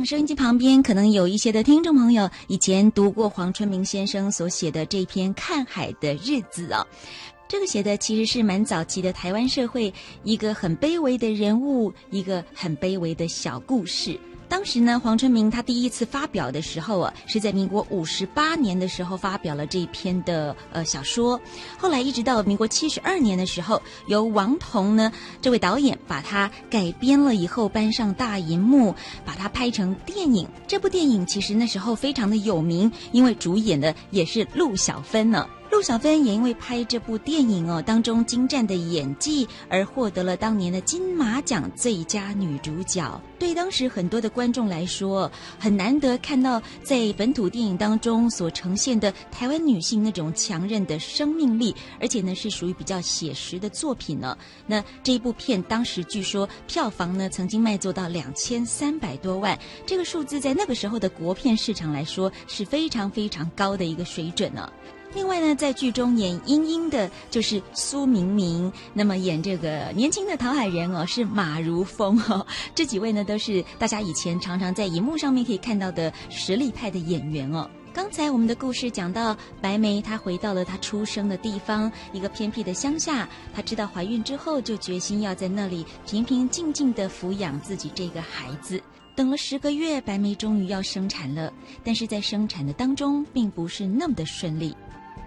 想收音机旁边可能有一些的听众朋友以前读过黄春明先生所写的这篇《看海的日子》哦。这个写的其实是蛮早期的台湾社会一个很卑微的人物，一个很卑微的小故事。当时呢，黄春明他第一次发表的时候是在民国58年的时候发表了这一篇的小说。后来一直到民国72年的时候，由王童呢这位导演把它改编了以后搬上大荧幕，把它拍成电影。这部电影其实那时候非常的有名，因为主演的也是陆小芬呢。陆小芬也因为拍这部电影当中精湛的演技而获得了当年的金马奖最佳女主角。对当时很多的观众来说，很难得看到在本土电影当中所呈现的台湾女性那种强韧的生命力，而且呢是属于比较写实的作品呢。那这一部片当时据说票房呢曾经卖座到2300多万，这个数字在那个时候的国片市场来说是非常非常高的一个水准呢。另外呢，在剧中演英英的就是苏明明，那么演这个年轻的讨海人是马如风这几位呢都是大家以前常常在荧幕上面可以看到的实力派的演员刚才我们的故事讲到白梅她回到了她出生的地方，一个偏僻的乡下，她知道怀孕之后就决心要在那里平平静静地抚养自己这个孩子。等了10个月，白梅终于要生产了，但是在生产的当中并不是那么的顺利。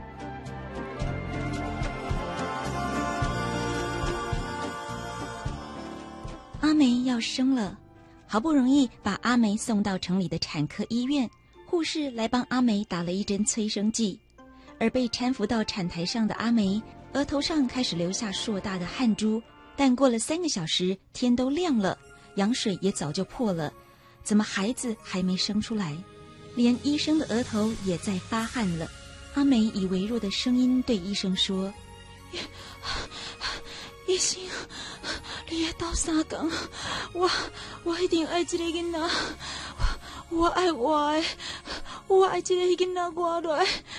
阿梅要生了，好不容易把阿梅送到城里的产科医院，护士来帮阿梅打了一针催生剂，而被搀扶到产台上的阿梅额头上开始流下硕大的汗珠，但过了3个小时，天都亮了，羊水也早就破了，怎么孩子还没生出来？连医生的额头也在发汗了。阿梅以微弱的声音对医生说：医生，你要到3天，我一定爱这个囡仔，我爱这个囡仔活落来，